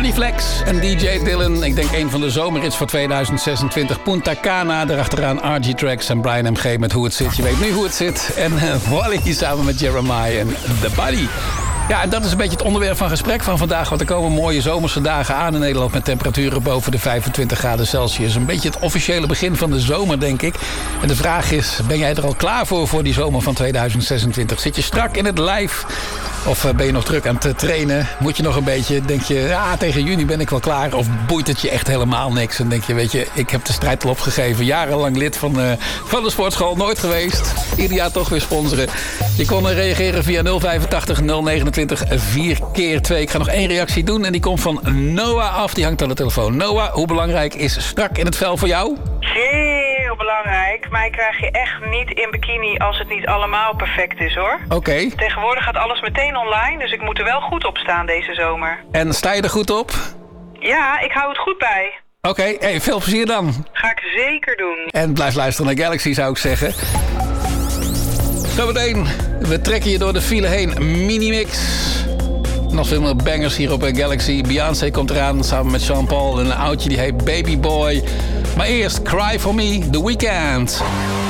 Ronnie Flex en DJ Dylan. Ik denk een van de zomerhits voor 2026. Punta Cana, daarachteraan RG Tracks en Brian MG met Hoe Het Zit. Je weet nu hoe het zit. En Wally samen met Jeremiah en The Buddy. Ja, en dat is een beetje het onderwerp van gesprek van vandaag. Want er komen mooie zomerse dagen aan in Nederland met temperaturen boven de 25 graden Celsius. Een beetje het officiële begin van de zomer, denk ik. En de vraag is, ben jij er al klaar voor die zomer van 2026? Zit je strak in het lijf? Of ben je nog druk aan het trainen? Moet je nog een beetje, denk je, ja, tegen juni ben ik wel klaar? Of boeit het je echt helemaal niks? En denk je, weet je, ik heb de strijd al opgegeven. Jarenlang lid van de sportschool, nooit geweest. Ieder jaar toch weer sponsoren. Je kon reageren via 085 029 4x2. Ik ga nog 1 reactie doen en die komt van Noah af. Die hangt aan de telefoon. Noah, hoe belangrijk is strak in het vel voor jou? Heel belangrijk. Mij krijg je echt niet in bikini als het niet allemaal perfect is, hoor. Oké. Tegenwoordig gaat alles meteen online, dus ik moet er wel goed op staan deze zomer. En sta je er goed op? Ja, ik hou het goed bij. Oké, hey, veel plezier dan. Ga ik zeker doen. En blijf luisteren naar Galaxy, zou ik zeggen. Zometeen, we trekken je door de file heen. Minimix. Nog veel meer bangers hier op Galaxy. Beyoncé komt eraan samen met Sean Paul. En een oudje die heet Baby Boy. Maar eerst Cry For Me, The Weeknd.